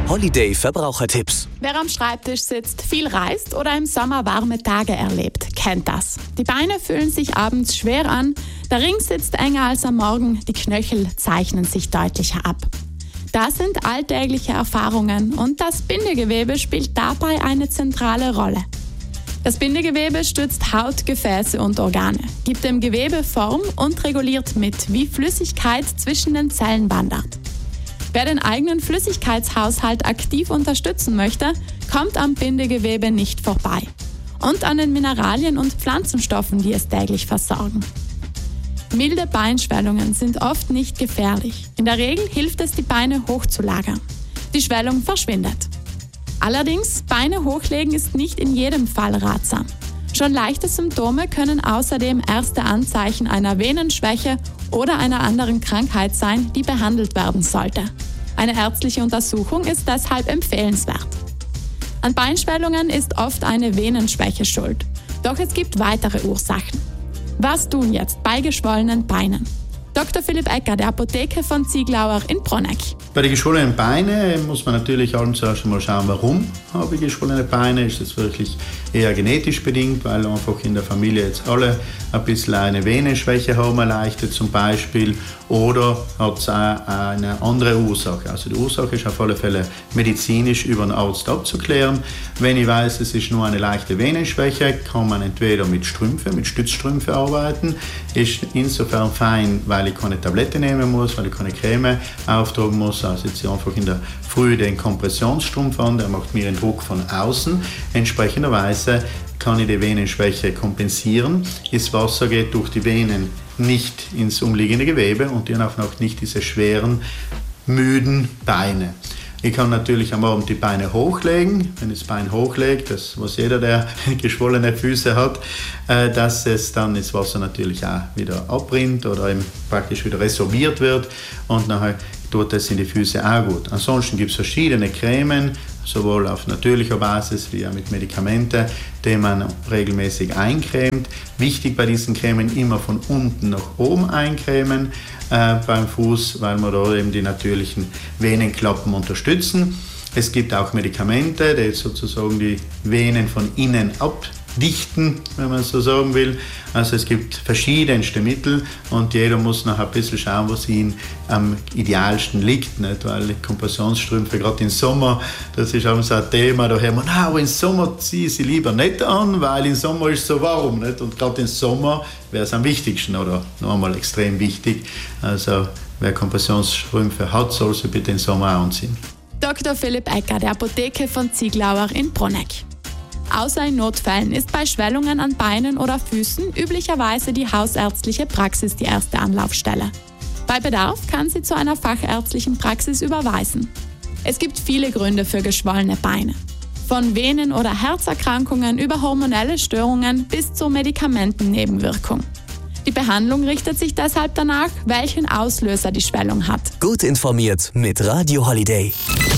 Holiday Verbrauchertipps. Wer am Schreibtisch sitzt, viel reist oder im Sommer warme Tage erlebt, kennt das. Die Beine fühlen sich abends schwer an, der Ring sitzt enger als am Morgen, die Knöchel zeichnen sich deutlicher ab. Das sind alltägliche Erfahrungen und das Bindegewebe spielt dabei eine zentrale Rolle. Das Bindegewebe stützt Haut, Gefäße und Organe, gibt dem Gewebe Form und reguliert mit, wie Flüssigkeit zwischen den Zellen wandert. Wer den eigenen Flüssigkeitshaushalt aktiv unterstützen möchte, kommt am Bindegewebe nicht vorbei. Und an den Mineralien und Pflanzenstoffen, die es täglich versorgen. Milde Beinschwellungen sind oft nicht gefährlich. In der Regel hilft es, die Beine hochzulagern. Die Schwellung verschwindet. Allerdings, Beine hochlegen ist nicht in jedem Fall ratsam. Schon leichte Symptome können außerdem erste Anzeichen einer Venenschwäche oder einer anderen Krankheit sein, die behandelt werden sollte. Eine ärztliche Untersuchung ist deshalb empfehlenswert. An Beinschwellungen ist oft eine Venenschwäche schuld. Doch es gibt weitere Ursachen. Was tun jetzt bei geschwollenen Beinen? Dr. Philipp Ecker, der Apotheke von Zieglauer in Bronegg. Bei den geschwollenen Beinen muss man natürlich allem zuerst einmal schauen, warum habe ich geschwollene Beine. Ist das wirklich eher genetisch bedingt, weil einfach in der Familie jetzt alle ein bisschen eine Venenschwäche haben, erleichtert zum Beispiel, oder hat es eine andere Ursache. Also die Ursache ist auf alle Fälle medizinisch über einen Arzt abzuklären. Wenn ich weiß, es ist nur eine leichte Venenschwäche, kann man entweder mit Stützstrümpfen arbeiten. Ist insofern fein, weil ich keine Tablette nehmen muss, weil ich keine Creme auftragen muss. Also jetzt einfach in der Früh den Kompressionsstrumpf an, der macht mir den Druck von außen. Entsprechenderweise kann ich die Venenschwäche kompensieren. Das Wasser geht durch die Venen nicht ins umliegende Gewebe und dann auch noch nicht diese schweren, müden Beine. Ich kann natürlich am Abend die Beine hochlegen. Wenn ich das Bein hochlegt, das weiß jeder, der geschwollene Füße hat, dass es dann das Wasser natürlich auch wieder abrinnt oder eben praktisch wieder resorbiert wird und nachher tut es in die Füße auch gut. Ansonsten gibt es verschiedene Cremen, sowohl auf natürlicher Basis wie auch mit Medikamenten, die man regelmäßig eincremt. Wichtig bei diesen Cremen immer von unten nach oben eincremen beim Fuß, weil wir da eben die natürlichen Venenklappen unterstützen. Es gibt auch Medikamente, die sozusagen die Venen von innen abdichten, wenn man so sagen will. Also es gibt verschiedenste Mittel und jeder muss noch ein bisschen schauen, was ihm am idealsten liegt. Nicht? Weil die Kompressionsstrümpfe, gerade im Sommer, das ist auch so ein Thema, da hören wir, aber im Sommer ziehe ich sie lieber nicht an, weil im Sommer ist es so warm. Nicht? Und gerade im Sommer wäre es am wichtigsten oder noch einmal extrem wichtig. Also wer Kompressionsstrümpfe hat, soll sie bitte im Sommer auch anziehen. Dr. Philipp Ecker, der Apotheke von Zieglauer in Bronegg. Außer in Notfällen ist bei Schwellungen an Beinen oder Füßen üblicherweise die hausärztliche Praxis die erste Anlaufstelle. Bei Bedarf kann sie zu einer fachärztlichen Praxis überweisen. Es gibt viele Gründe für geschwollene Beine. Von Venen- oder Herzerkrankungen über hormonelle Störungen bis zur Medikamentennebenwirkung. Die Behandlung richtet sich deshalb danach, welchen Auslöser die Schwellung hat. Gut informiert mit Radio Holiday.